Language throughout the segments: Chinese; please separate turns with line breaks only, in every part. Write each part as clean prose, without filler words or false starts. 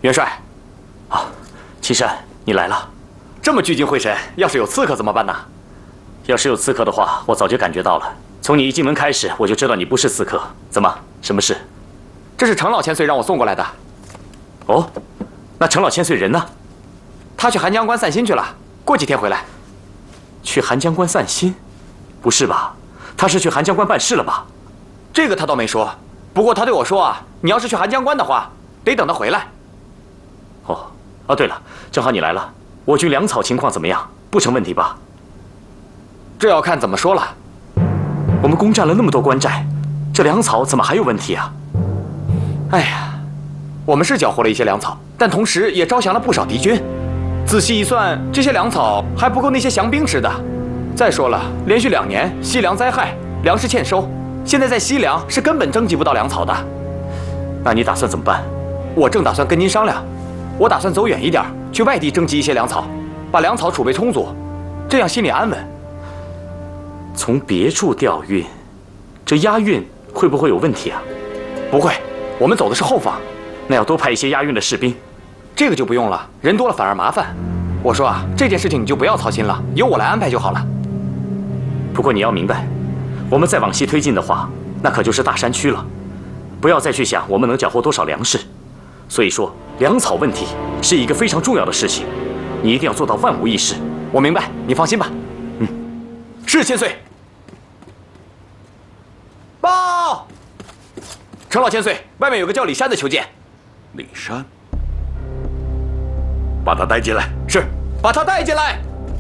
元帅，
啊，岐山，你来了。
这么聚精会神，要是有刺客怎么办呢？
要是有刺客的话，我早就感觉到了。从你一进门开始，我就知道你不是刺客。怎么？什么事？
这是程老千岁让我送过来的。
哦，那程老千岁人呢？
他去寒江关散心去了，过几天回来。
去寒江关散心？不是吧？他是去寒江关办事了吧？
这个他倒没说，不过他对我说啊，你要是去寒江关的话，得等他回来。
哦，对了，正好你来了，我军粮草情况怎么样？不成问题吧？
这要看怎么说了。
我们攻占了那么多关寨，这粮草怎么还有问题啊？
哎呀，我们是缴获了一些粮草，但同时也招降了不少敌军。仔细一算，这些粮草还不够那些降兵吃的。再说了，连续2年西凉灾害，粮食欠收，现在在西凉是根本征集不到粮草的。
那你打算怎么办？
我正打算跟您商量，我打算走远一点，去外地征集一些粮草，把粮草储备充足，这样心里安稳。
从别处调运，这押运会不会有问题啊？
不会，我们走的是后方。
那要多派一些押运的士兵。
这个就不用了，人多了反而麻烦。我说啊，这件事情你就不要操心了，由我来安排就好了。
不过你要明白，我们再往西推进的话，那可就是大山区了。不要再去想我们能缴获多少粮食。所以说，粮草问题是一个非常重要的事情，你一定要做到万无一失。
我明白，你放心吧。是千岁。报，程老千岁，外面有个叫李山的求见。
李山，把他带进来。
是，把他带进来。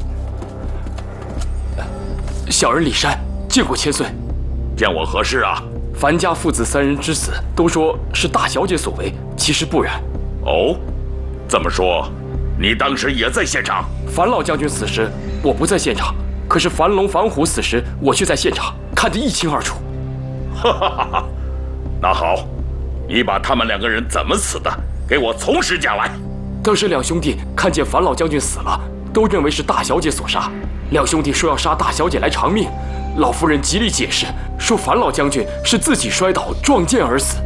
小人李山见过千岁。
见我何事啊？
樊家父子3人之死，都说是大小姐所为，其实不然。
哦，这么说，你当时也在现场？
樊老将军死时，我不在现场。可是樊龙、樊虎死时，我却在现场，看得一清二楚。
哈哈哈哈！那好，你把他们2个人怎么死的，给我从实讲来。
当时2兄弟看见樊老将军死了，都认为是大小姐所杀。2兄弟说要杀大小姐来偿命，老夫人极力解释，说樊老将军是自己摔倒撞剑而死。